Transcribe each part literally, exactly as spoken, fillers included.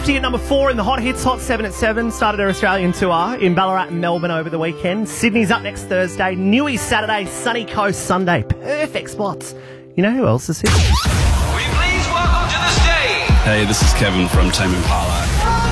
Lefty at number four in the Hot Hits Hot seven at seven. Started her Australian tour in Ballarat and Melbourne over the weekend. Sydney's up next Thursday. Newey Saturday. Sunny Coast Sunday. Perfect spots. You know who else is here? Will you please welcome to the stage? Hey, this is Kevin from Tame Impala.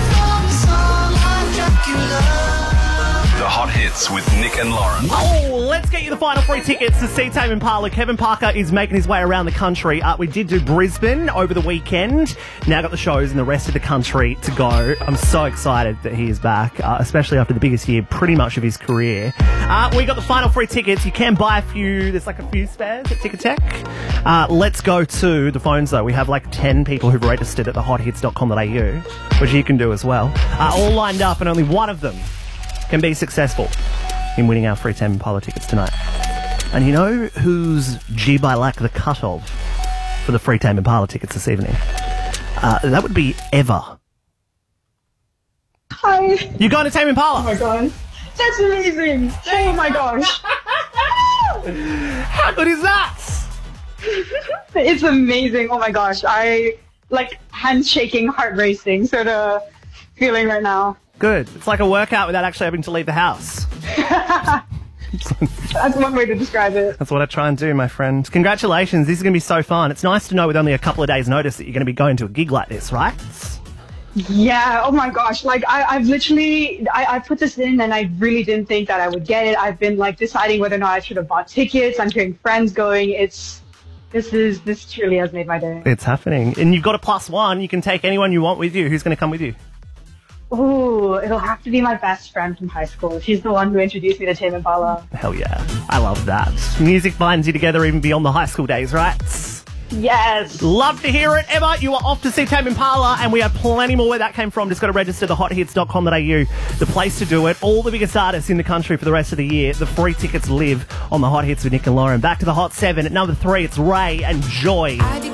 The Hot Hits with Nick and Lauren. Oh, let's get you the final free tickets to see Tame Impala. Kevin Parker is making his way around the country. Uh, we did do Brisbane over the weekend. Now got the shows in the rest of the country to go. I'm so excited that he is back, uh, especially after the biggest year pretty much of his career. Uh, we got the final free tickets. You can buy a few. There's like a few spares at Ticketek. Uh, let's go to the phones though. We have like ten people who've registered at the hot hits dot com dot a u, which you can do as well. Uh, all lined up, and only one of them can be successful in winning our free Tame Impala tickets tonight. And you know who's Jeeb I like the cut of for the free Tame Impala tickets this evening? Uh, that would be Eva. Hi. You going to Tame Impala? Oh my god. That's amazing. Oh my gosh. How good is that? It's amazing. Oh my gosh. I like hands shaking, heart racing sort of feeling right now. Good. It's like a workout without actually having to leave the house. That's one way to describe it. That's what I try and do, my friend. Congratulations. This is going to be so fun. It's nice to know with only a couple of days' notice that you're going to be going to a gig like this, right? Yeah. Oh my gosh. Like I, I've literally, I, I put this in and I really didn't think that I would get it. I've been like deciding whether or not I should have bought tickets. I'm hearing friends going. It's, this is, this truly has made my day. It's happening. And you've got a plus one. You can take anyone you want with you. Who's going to come with you? Ooh, it'll have to be my best friend from high school. She's the one who introduced me to Tame Impala. Hell yeah. I love that. Music binds you together even beyond the high school days, right? Yes. Love to hear it. Emma, you are off to see Tame Impala, and we have plenty more where that came from. Just got to register the hot hits dot com dot a u, the place to do it. All the biggest artists in the country for the rest of the year. The free tickets live on the Hot Hits with Nick and Lauren. Back to the Hot seven. At number three, it's Ray and Joy.